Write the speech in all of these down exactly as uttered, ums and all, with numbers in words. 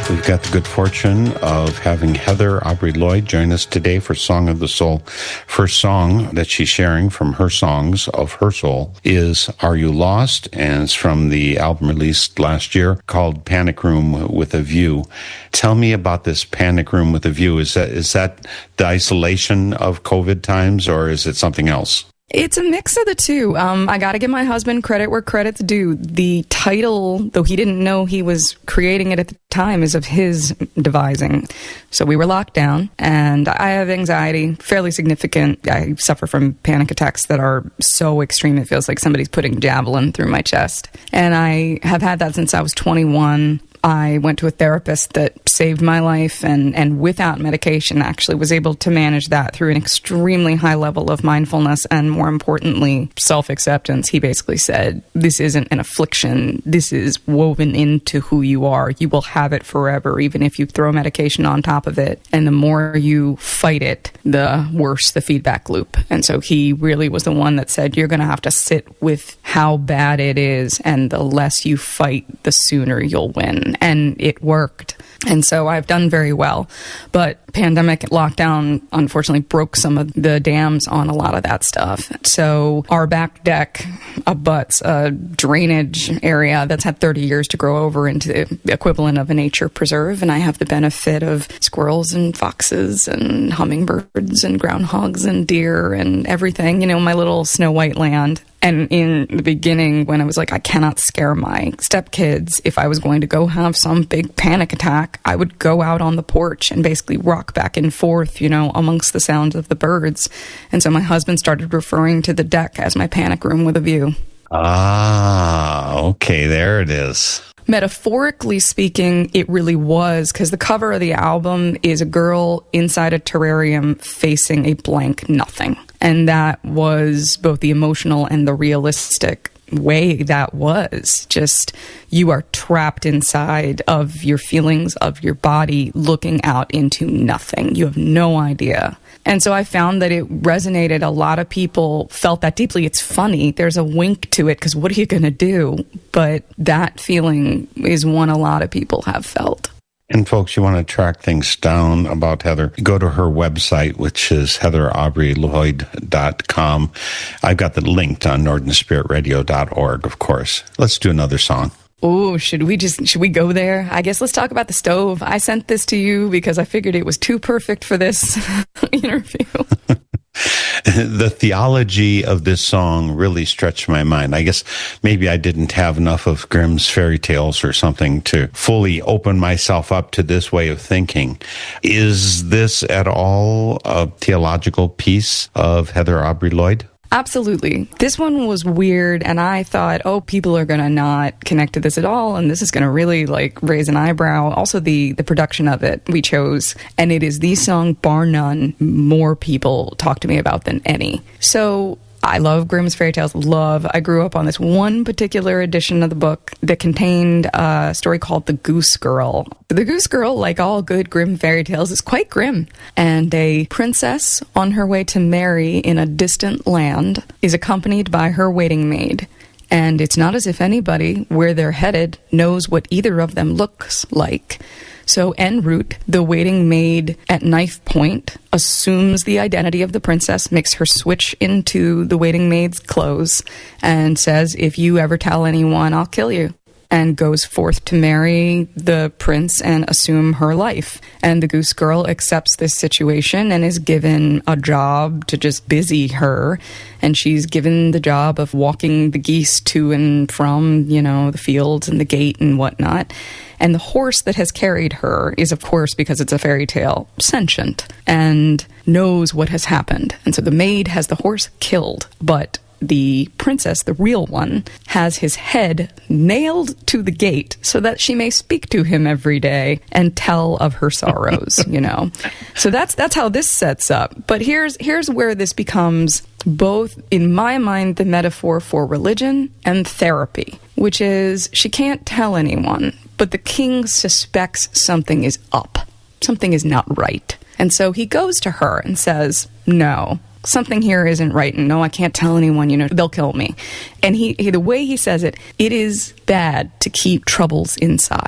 We've got the good fortune of having Heather Aubrey Lloyd join us today for Song of the Soul. First song that she's sharing from her songs of her soul is Are You Lost? And it's from the album released last year called Panic Room with a View. Tell me about this Panic Room with a View. Is that is that the isolation of COVID times, or is it something else? It's a mix of the two. Um, I got to give my husband credit where credit's due. The title, though he didn't know he was creating it at the time, is of his devising. So we were locked down, and I have anxiety, fairly significant. I suffer from panic attacks that are so extreme it feels like somebody's putting javelin through my chest. And I have had that since I was twenty-one. I went to a therapist that saved my life and, and without medication actually was able to manage that through an extremely high level of mindfulness and, more importantly, self-acceptance. He basically said, this isn't an affliction. This is woven into who you are. You will have it forever, even if you throw medication on top of it. And the more you fight it, the worse the feedback loop. And so he really was the one that said, you're going to have to sit with how bad it is, and the less you fight, the sooner you'll win. And it worked. And so I've done very well. But pandemic lockdown, unfortunately, broke some of the dams on a lot of that stuff. So our back deck abuts a drainage area that's had thirty years to grow over into the equivalent of a nature preserve. And I have the benefit of squirrels and foxes and hummingbirds and groundhogs and deer and everything, you know, my little Snow White land. And in the beginning, when I was like, I cannot scare my stepkids, if I was going to go have some big panic attack, I would go out on the porch and basically rock back and forth, you know, amongst the sounds of the birds. And so my husband started referring to the deck as my panic room with a view. Ah, okay, there it is. Metaphorically speaking, it really was, because the cover of the album is a girl inside a terrarium facing a blank nothing. And that was both the emotional and the realistic way that was. Just, you are trapped inside of your feelings, of your body, looking out into nothing. You have no idea. And so I found that it resonated. A lot of people felt that deeply. It's funny. There's a wink to it, because what are you going to do? But that feeling is one a lot of people have felt. And folks, you want to track things down about Heather, go to her website, which is heather aubrey lloyd dot com. I've got that linked on northern spirit radio dot org, of course. Let's do another song. Oh, should we just, should we go there? I guess let's talk about the stove. I sent this to you because I figured it was too perfect for this interview. The theology of this song really stretched my mind. I guess maybe I didn't have enough of Grimm's fairy tales or something to fully open myself up to this way of thinking. Is this at all a theological piece of Heather Aubrey Lloyd? Absolutely. This one was weird, and I thought, oh, people are going to not connect to this at all, and this is going to really, like, raise an eyebrow. Also, the, the production of it we chose, and it is the song, bar none, more people talk to me about than any. So I love Grimm's fairy tales, love. I grew up on this one particular edition of the book that contained a story called The Goose Girl. The Goose Girl, like all good Grimm fairy tales, is quite grim. And a princess on her way to marry in a distant land is accompanied by her waiting maid. And it's not as if anybody, where they're headed, knows what either of them looks like. So en route, the waiting maid at knife point assumes the identity of the princess, makes her switch into the waiting maid's clothes, and says, if you ever tell anyone, I'll kill you. And goes forth to marry the prince and assume her life. And the goose girl accepts this situation and is given a job to just busy her. And she's given the job of walking the geese to and from, you know, the fields and the gate and whatnot. And the horse that has carried her is, of course, because it's a fairy tale, sentient and knows what has happened. And so the maid has the horse killed, but the princess, the real one, has his head nailed to the gate so that she may speak to him every day and tell of her sorrows, you know. So that's that's how this sets up. But here's here's where this becomes both, in my mind, the metaphor for religion and therapy, which is she can't tell anyone, but the king suspects something is up. Something is not right. And so he goes to her and says, no, something here isn't right, and no, I can't tell anyone, you know, they'll kill me. And he, he the way he says it, it is bad to keep troubles inside.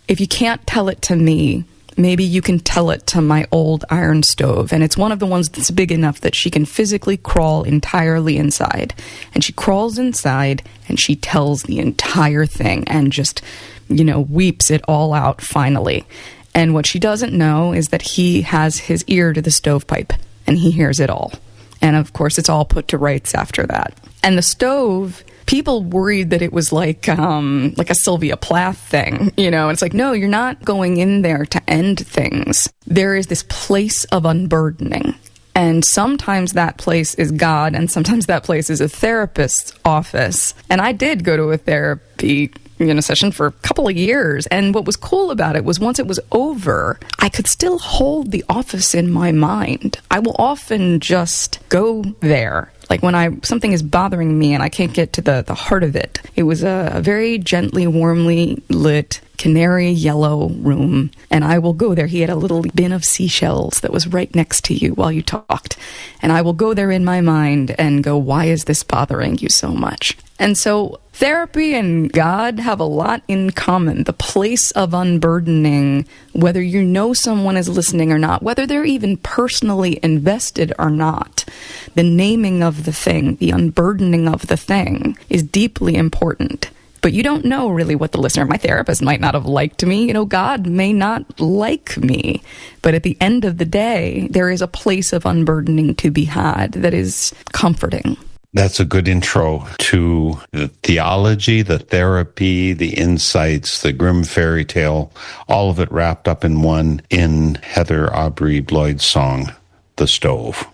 if you can't tell it to me, maybe you can tell it to my old iron stove. And it's one of the ones that's big enough that she can physically crawl entirely inside. And she crawls inside and she tells the entire thing and just, you know, weeps it all out finally. And what she doesn't know is that he has his ear to the stovepipe and he hears it all. And of course, it's all put to rights after that. And the stove, people worried that it was like um, like a Sylvia Plath thing, you know. And it's like, no, you're not going in there to end things. There is this place of unburdening. And sometimes that place is God, and sometimes that place is a therapist's office. And I did go to a therapy you know, session for a couple of years. And what was cool about it was once it was over, I could still hold the office in my mind. I will often just go there. Like when I something is bothering me and I can't get to the, the heart of it. It was a, a very gently, warmly lit canary yellow room, and I will go there. He had a little bin of seashells that was right next to you while you talked. And I will go there in my mind and go, why is this bothering you so much? And so therapy and God have a lot in common. The place of unburdening, whether you know someone is listening or not, whether they're even personally invested or not, the naming of the thing, the unburdening of the thing is deeply important. But you don't know really what the listener, my therapist might not have liked me, you know, God may not like me. But at the end of the day, there is a place of unburdening to be had that is comforting. That's a good intro to the theology, the therapy, the insights, the Grimm fairy tale, all of it wrapped up in one in Heather Aubrey Bloyd's song, The Stove.